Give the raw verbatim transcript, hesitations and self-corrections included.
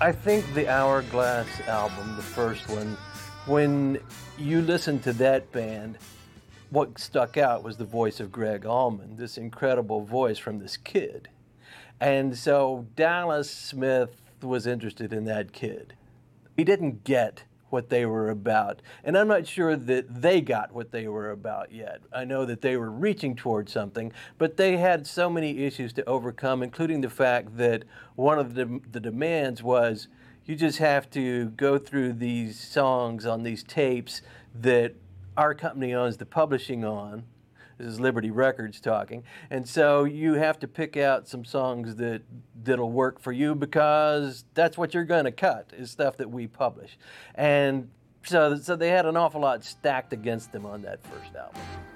I think the Hourglass album, the first one, when you listen to that band, what stuck out was the voice of Greg Allman, this incredible voice from this kid. And so Dallas Smith was interested in that kid. He didn't get what they were about. And I'm not sure that they got what they were about yet. I know that they were reaching towards something, but they had so many issues to overcome, including the fact that one of the, the demands was you just have to go through these songs on these tapes that our company owns the publishing on. This is Liberty Records talking. And so you have to pick out some songs that, that'll work for you because that's what you're going to cut, is stuff that we publish. And so, so they had an awful lot stacked against them on that first album.